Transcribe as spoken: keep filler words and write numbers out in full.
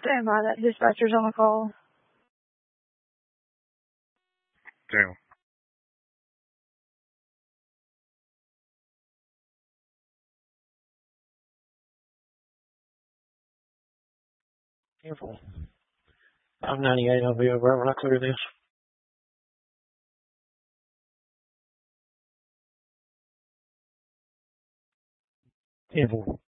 Stand by, that dispatcher's on the call. Damn. Careful. five ninety-eight, I'll be over when I clear this. Careful.